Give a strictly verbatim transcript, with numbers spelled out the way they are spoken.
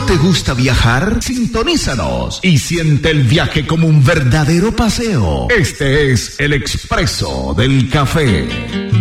¿No te gusta viajar? Sintonízanos y siente el viaje como un verdadero paseo. Este es el Expreso del Café.